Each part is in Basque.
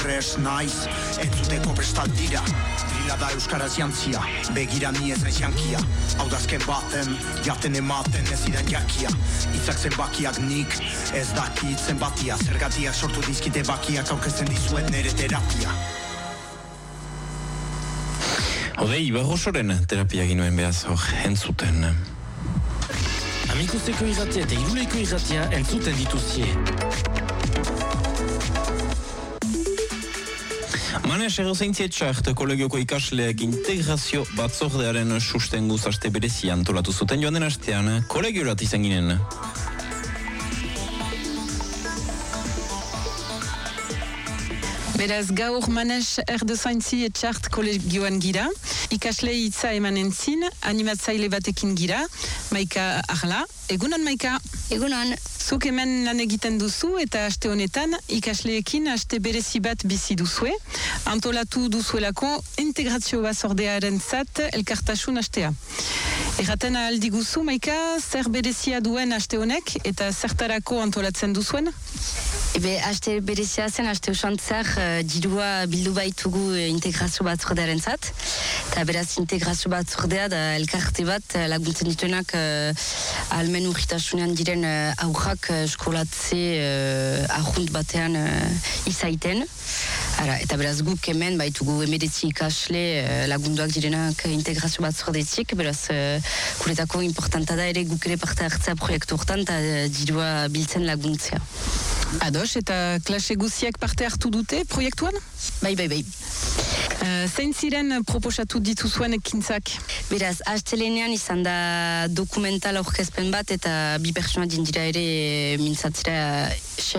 Res naiz, entzuteko prestaldira. Drila da euskaraz jantzia, begira ni ez naiz jankia. Hau dazken baten, jaten ematen ez idan jakia. Itzak zenbakiak nik, ez dakit zenbatia. Zergatiak sortu dizkite bakiak aurkezten dizuet nere terapia. Odei, Barrosoren terapia ginoen behaz hor, entzuten. Amikusteko irratia eta Iruleko irratia entzuten dituzie. Manes errozaintzietxart kolegioko ikasleak integrazio batzordearen sustenguz aste berezi antolatu zuten joan den astean, kolegiorat izan ginen. Beraz, gaur Manes erdozaintzietxart kolegioan gira, ikasle hitza emanen zin, animatzaile batekin gira, Maika Arla. Egunon, Maika? Egunon. Zuk hemen lan egiten duzu eta aste honetan ikasleekin aste berezi bat bizi duzue. Antolatu duzuelako integrazio batzordearen zat elkartasun astea. Erraten aldiguzu, Maika, zer berezia duen aste honek eta zertarako antolatzen duzuen? Aste berezia zen, aste usantzak dirua bildu baitugu integrazio batzordearen zat. Eta beraz integrazio batzordea da elkarte bat laguntzen dituenak almen urritasunean diren aurrak eskolatze ahunt batean izaiten. Eta beraz guk hemen baitugu emeretzi ikasle lagunduak direnak integrazio batzordetik. Beraz guretako importanta da ere guk ere parte hartzea proiektu hortan eta dirua biltzen laguntzea. Ados, eta klase guziak parte hartu dute proiektuan? Bai. Zein ziren proposatu dituzuen ekintzak? Beraz, astelenean izan da dokumental aurkezpen bat eta bi pertsona dindira ere mintzatzera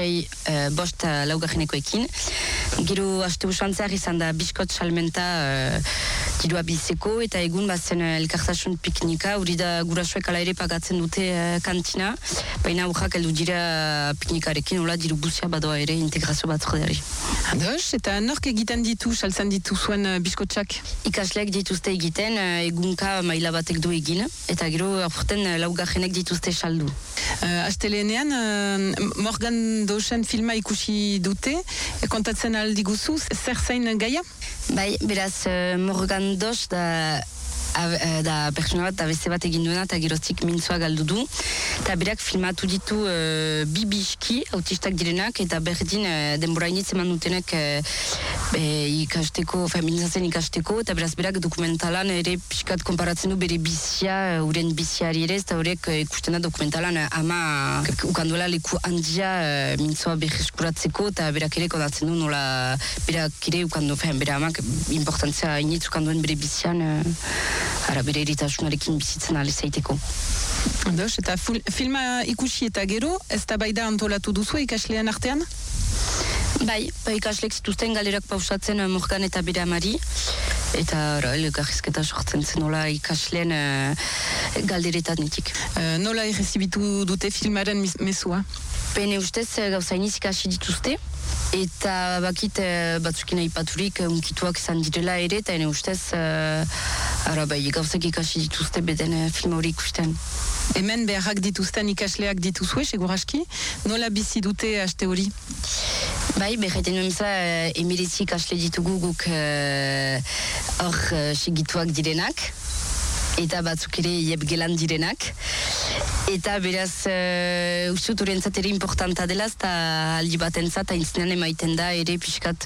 6 laugarrenekoekin. Gero aste usantzeak izan da biskot salmenta dirua bizeko eta egun bazen elkartasun piknika, hori da gurasoek ala ere pagatzen dute kantina, baina aurrak heldu dira piknikarekin, hola diru guzia badoa ere integrazio batzordeari. Ados, eta nork egiten ditu, saltzen dituzuen biskotxak? Ikasleak dituzte egiten, egunka maila batek du egin, eta gero aurten laugarrenek dituzte saldu. Astelenean, Morgan Dosen filma ikusi dute, kontatzen aldiguzu, zer zain gaia? Bai, beraz, Morgan Dos da pertsona bat, da beste bat egin duena, eta geroztik mintzoa galdu du. Eta berak filmatu ditu bibiski, autistak direnak, eta berdin denbora initz eman dutenek ikasteko, feministazen ikasteko, eta beraz berak dokumentalan ere pixkat konparatzen du bere bizia, uren biziari ere, eta horrek ikusten da dokumentalan ama ukanduela leku handia mintzoa berreskuratzeko, eta berak ere kontatzen du nola berak ere ukandu, bere amak importantzia initz ukanduen bere bizian, bere eritasunarekin bizitzen alizaiteko. Ados, eta filma ikusi eta gero, ez da baida antolatu duzu ikaslean artean? Bai, ikasleek zituzten galerak pausatzen Morgan eta bere amari, eta elkarrizketa sortzen zen nola ikasleen galderetanetik. Nola errezibitu dute filmaren mezua? Bene ustez gauza iniz ikasi dituzte, eta bakit batzukin aipaturik unkituak izan direla ere, eta ene ustez gauzak ikasi dituzte beden film hori ikusten. Hemen beharrak dituzten ikasleak dituzue, seguraski, nola bizi dute aste hori? Bai, berreiten nuen emiretzi ikasle ditugu guk hor segituak direnak, eta batzuk ere jebgelan direnak. Eta beraz, ustut horrentzat ere importanta dela, eta aldi batentzat aintzinean emaiten da ere pixkat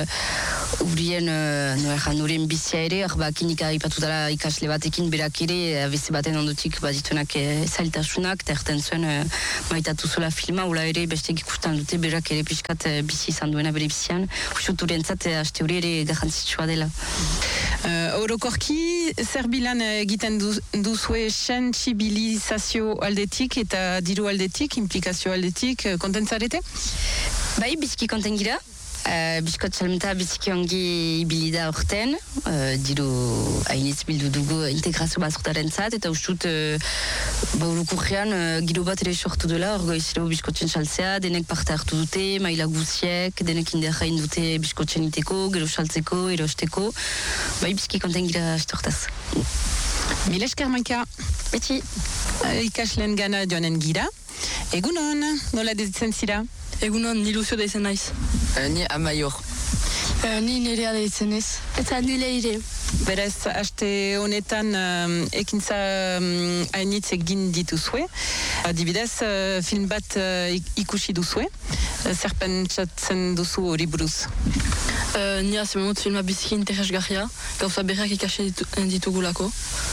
urien bizia ere, klinika ipatu dela ikasle batekin berak ere, beste baten ondotik badituenak zailtasunak, eta erten zuen maitatu zula filma, ula ere bestek ikusten dute berak ere pixkat bizi izan duena bere bizian. Ustut horrentzat aste hori ere garrantzitsua dela. Orokorki, zer bilan egiten duzue sentsibilizazio aldetik eta diru aldetik, implikazio aldetik, kontentzarete? Bai, biziki konten gira. Biskot salmenta biziki ongi ibilida orten, diru hainitz bildu dugu integrazio batzordaren zat, eta ustut urukurrean giro bat ere sortu dela, orgoizero biskotzen saltzea, denek parte hartu dute, maila guziek, denek inderrain dute biskotzen iteko, gero saltzeko, erosteko, bai biziki konten gira astortaz. Mila esker, Maika. Beti. Ikasleen gana joanen gira. Egunon, nola dezitzen zira? Egunon, ni Lucio da izan naiz. Ni Amaior. Ni nerea deitzen ez. Eta nire ire. Berez, aste honetan ekintza hainitz egin dituzue. Adibidez, film bat ikusi duzue. Zer pentsatzen duzu hori buruz? Ni azemamut filma biziki interesgarria. Gauza berriak ikasi ditugulako.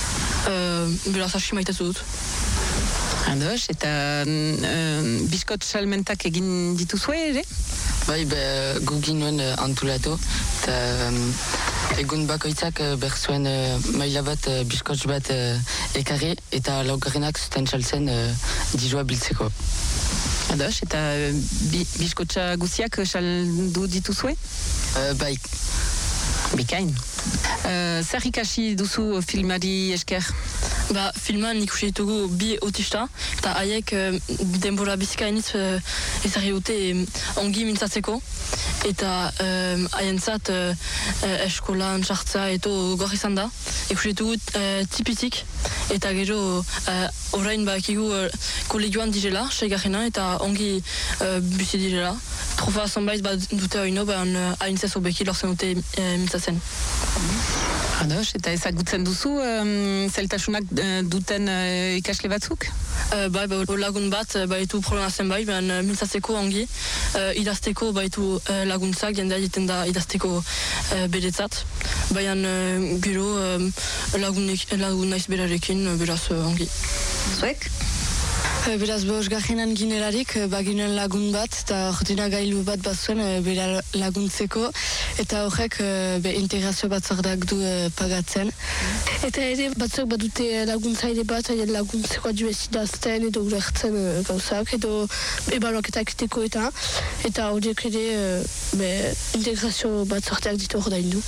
Beraz, aski maitezu dut. Ados, eta biskot salmentak egin dituzue ere? Bai, gugin nuen antulatu, eta egun bakoitzak behar zuen maila bat, biskotx bat ekarri, eta laugarrenak zuten saltzen dizua biltzeko. Ados, eta biskotxa guziak saldu dituzue? Bai. Bikain. Zer ikasi duzu filmari esker? Filman ikusi ditugu bi autista, eta haiek denbora bizika hainitz ezarri dute ongi mintzatzeko, eta haientzat eskolan sartza eto gor izan da. Ikusi ditugu tipitik, eta gero orain bakigu kolegioan direla, seigarrena, eta ongi bizi direla. Trofa zonbait dute oino, haintzez obeki lortzen dute mintzatzen. Ados, eta ezagutzen duzu zeltasunak duten ikasle batzuk? Lagun bat baitu problema zenbait, mintzatzeko ongi, idazteko baitu laguntzak, jendea egiten da idazteko beretzat, gero lagun naiz berarekin, beraz ongi. Zuek? Beraz, bosgarrenan ginelarik, baginen lagun bat, eta ordina gailu bat bazuen bera laguntzeko, eta horrek integrazio batzordak du pagatzen. Eta ere batzuk badute laguntzaile bat, laguntzeko adibidazten edo ulertzen gauzak, edo ebaluaketak iteko eta horiek ere integrazio batzordak ditu hor daindu.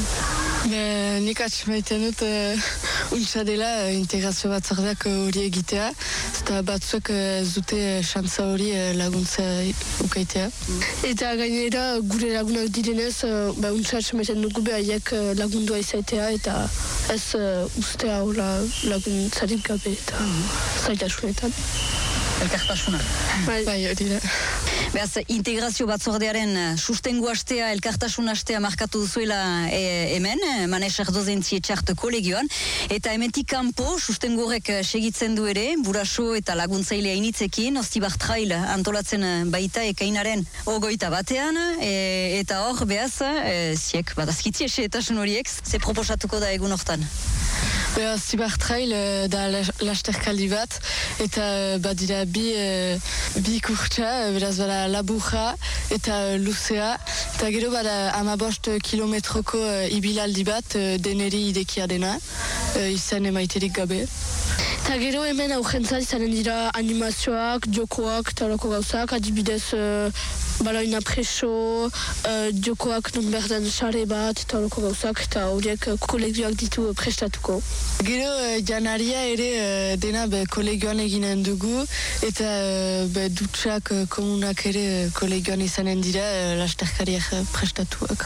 Nik atxemaiten dut untsa dela integrazio batzordak hori egitea, eta batzuk zute xantza hori laguntza ukaitea. Eta gainera gure lagunak direnez, untsa atxemaiten dugu behaiek lagundua izaitea, eta ez ustea laguntzarik gabe eta zaitasunetan. Elkartasuna. Bai, hori da. Beraz, integrazio batzordearen sustengu astea, elkartasun astea markatu duzuela hemen, Manes Erdozentzia txart kolegioan, eta hementik kanpo sustengu horrek segitzen du ere, buraso eta laguntzaile hainitzekin, Ostibar Trail antolatzen baita ekainaren 21 eta hor, behaz, ziek, badazkitzi esetasun horiek, ze proposatuko da egun hortan? Ostibar Trail da lasterkaldi bat, eta badira bi kurtsa, beraz bada laburra eta luzea, eta gero bada 15 kilometroko ibilaldi bat deneri idekia dena, izan emaiterik gabe. Eta gero hemen aurrentzat izanen dira animazioak, jokoak eta loko gauzak, adibidez baloina preso, jokoak nun berden xare bat eta loko gauzak, eta horiek kolegioak ditu prestatuko. Gero janaria ere dena kolegioan eginen dugu, eta dutxak komunak ere kolegioan izanen dira lasterkariak prestatuak.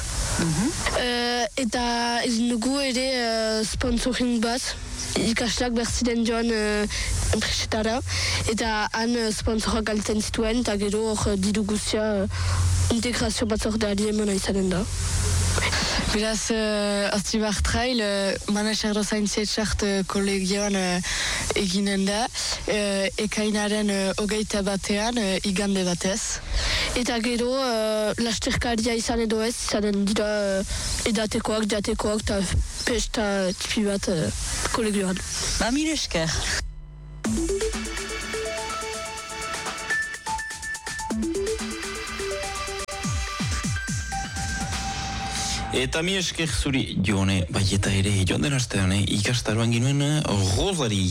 Eta egin dugu ere sponsoring bat, ikasleak berziren joan enpresetara, eta han sponsorak galtzen zituen, eta gero hor diru guztia integrazio batzordeari emona izanen da. Beraz, Ostibar Trail, Manes Erdozentzia txart kolegioan eginen da, ekainaren 21 igande batez. Eta gero, lasterkaria izan edo ez, izanen dira edatekoak, jatekoak, eta pesta tipi bat kolegioan. Mile esker. Eta mi esker zuri Jone, bai eta ere joan den astean ikastaroan ginuen Rosari.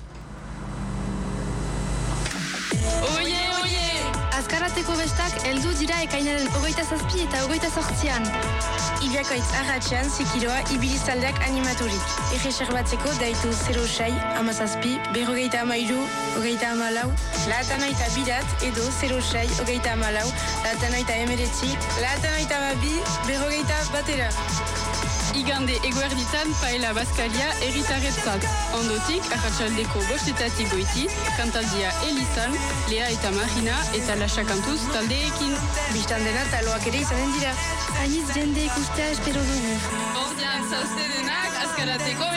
Azkarateko bestak heldu dira ekainaren 27 eta 28an. Ibiakoitz arratxean zikiroa ibilizaldeak animaturik. Erreser batzeko daitu 06, 17, 53, 24, laatanaita bidat edo 06, 24, laatanaita emeretzi, laatanaita babi, 21 batera. Igande eguerditan paella baskalia erritarretzat. Ondotik, arratsaldeko bostetatik goiti, kantaldia Elizan, Lea eta Marina eta Lasakantuz taldeekin. Bistan dena taloak ere izanen dira. Hainiz jende ikustea espero dugu. Ordean zauzte denak, azkarateko